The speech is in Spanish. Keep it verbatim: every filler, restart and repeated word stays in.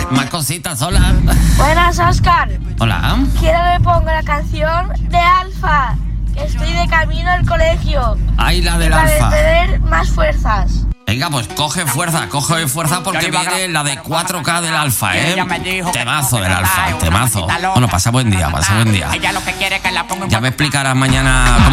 Más cositas, hola. Buenas, Oscar. Hola. Quiero que me ponga la canción de Alfa, que estoy de camino al colegio. Ahí la del para Alfa. tener más fuerzas. Venga, pues coge fuerza, coge fuerza porque viene la de cuatro K del Alfa, ¿eh? Temazo del Alfa, temazo. Bueno, pasa buen día, pasa buen día. Ya me explicarás mañana cómo